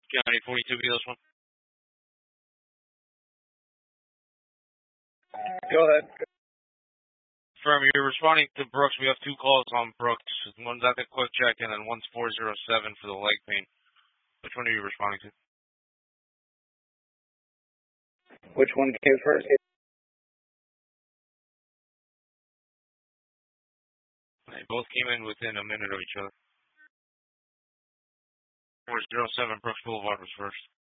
County 42 be this one? Go ahead. Firm, you're responding to Brooks. We have two calls on Brooks. One's at the quick check, and then one's 407 for the leg pain. Which one are you responding to? Which one came first? They both came in within a minute of each other. 407 Brooks Boulevard was first.